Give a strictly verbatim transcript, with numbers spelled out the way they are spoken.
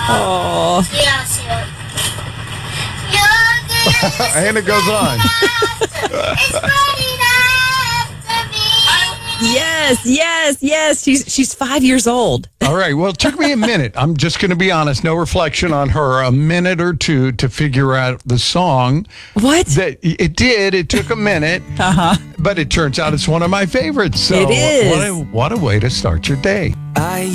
Oh. And it goes on. Yes, yes, yes. She's she's five years old. All right. Well, it took me a minute. I'm just going to be honest. No reflection on her. A minute or two to figure out the song. What? That it did. It took a minute. Uh-huh. But it turns out it's one of my favorites. So It is. What a, what a way to start your day. I